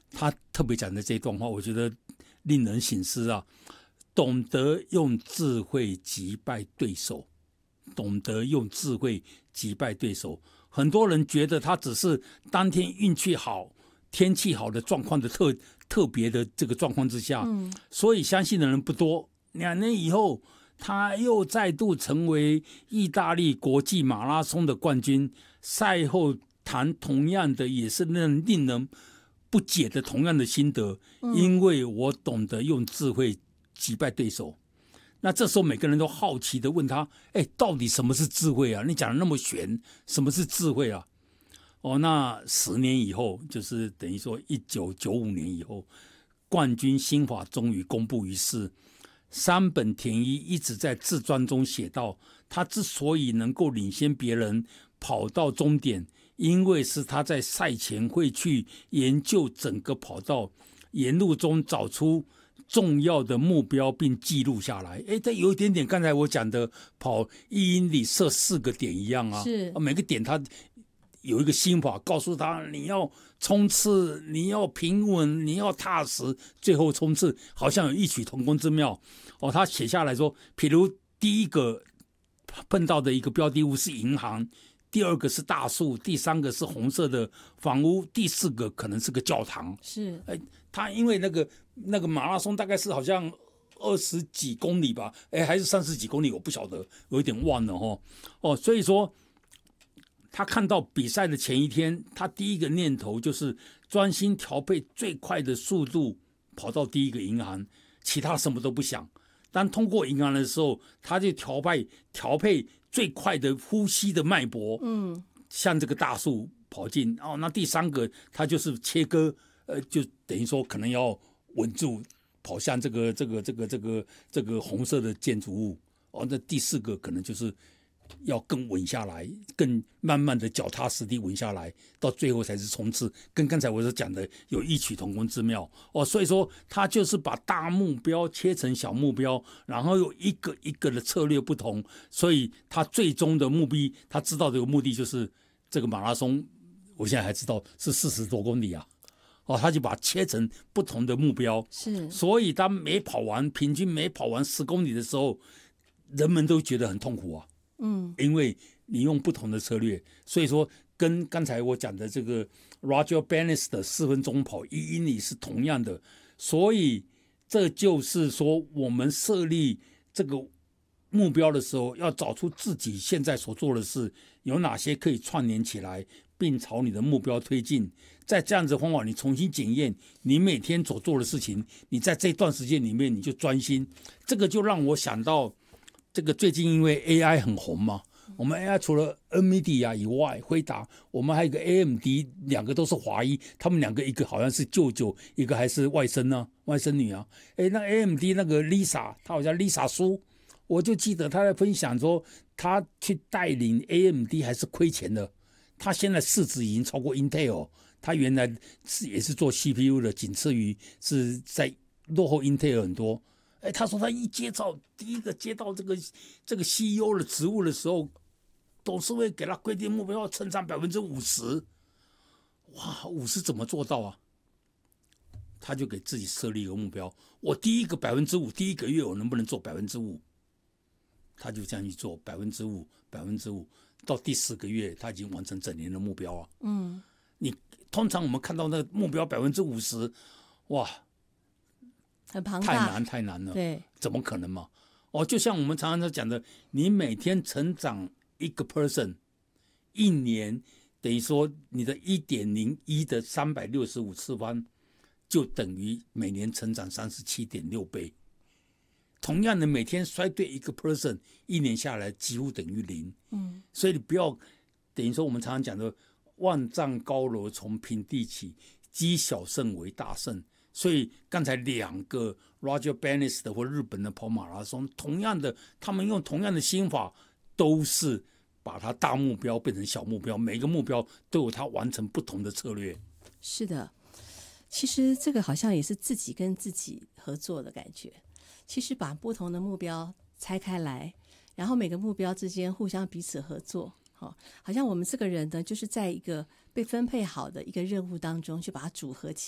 他特别讲的这段话，我觉得令人省思啊。懂得用智慧击败对手，懂得用智慧击败对手。很多人觉得他只是当天运气好、天气好的状况的特别的这个状况之下，所以相信的人不多。2年以后，他又再度成为意大利国际马拉松的冠军。赛后谈同样的，也是令人不解的同样的心得，因为我懂得用智慧击败对手。那这时候每个人都好奇的问他，到底什么是智慧啊？你讲的那么玄，什么是智慧啊？那10年以后，就是等于说1995年以后，冠军新法终于公布于世。山本田一一直在自传中写道，他之所以能够领先别人跑到终点，因为是他在赛前会去研究整个跑道，沿路中找出重要的目标并记录下来。这有一点点刚才我讲的跑1英里设4个点一样啊， 是每个点他有一个心法告诉他，你要冲刺，你要平稳，你要踏实，最后冲刺，好像有异曲同工之妙。他写下来说，比如第一个碰到的一个标的物是银行，第2个是大树，第3个是红色的房屋，第4个可能是个教堂。 是， 他因为那个马拉松大概是好像20几公里吧，还是30几公里，我不晓得，有一点忘了所以说他看到比赛的前一天，他第一个念头就是专心调配最快的速度跑到第一个银行，其他什么都不想。当通过银行的时候，他就调配最快的呼吸的脉搏，向这个大树跑进。那第3个他就是切割，就等于说可能要稳住跑向这个红色的建筑物。那第4个可能就是要更稳下来，更慢慢的脚踏实地稳下来，到最后才是冲刺，跟刚才我所讲的有异曲同工之妙所以说他就是把大目标切成小目标，然后有一个一个的策略不同，所以他最终的目的，他知道这个目的就是这个马拉松，我现在还知道是40多公里啊。他就把它切成不同的目标， 是， 所以当平均每跑完10公里的时候，人们都觉得很痛苦啊。因为你用不同的策略，所以说跟刚才我讲的这个 Roger Bannister 的4分钟跑1英里是同样的。所以这就是说，我们设立这个目标的时候，要找出自己现在所做的事有哪些可以串联起来，并朝你的目标推进。在这样子的方法，你重新检验你每天所做的事情，你在这段时间里面你就专心。这个就让我想到，这个最近因为 AI 很红嘛，我们 AI 除了 NVIDIA 以外，辉达，我们还有一个 AMD，2个都是华裔，他们2个一个好像是舅舅，一个还是外甥女啊。那 AMD 那个 Lisa， 她好像 Lisa 苏，我就记得她在分享说，她去带领 AMD 还是亏钱的，她现在市值已经超过 Intel， 她原来也是做 CPU 的，仅次于是在落后 Intel 很多。他说他第一个接到这个 CEO 的职务的时候，董事会给他规定目标要成长50%。哇，50%怎么做到啊？他就给自己设立一个目标，我第一个5%，第一个月我能不能做5%？他就这样去做5%，到第10个月他已经完成整年的目标啊。你通常我们看到那个目标50%，哇， 很庞大， 太难了， 对， 怎么可能嘛？就像我们常常讲的，你每天成长1个 person， 1年等于说你的1.01的365次方，就等于每年成长37.6倍。同样的，每天衰退1个 person， 1年下来几乎等于0。所以你不要等于说我们常常讲的万丈高楼从平地起，积小胜为大胜。所以刚才2个 Roger Bannister 或日本的跑马拉松，同样的，他们用同样的心法，都是把它大目标变成小目标，每个目标都有它完成不同的策略。 是的，其实这个好像也是自己跟自己合作的感觉。其实把不同的目标拆开来，然后每个目标之间互相彼此合作，好像我们这个人呢，就是在一个被分配好的一个任务当中，去把它组合起来。